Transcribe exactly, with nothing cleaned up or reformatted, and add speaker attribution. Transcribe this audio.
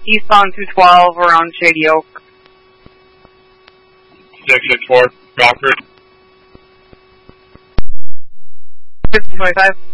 Speaker 1: eastbound two twelve around Shady Oak.
Speaker 2: six six four, Rockford.
Speaker 1: fifty twenty-five.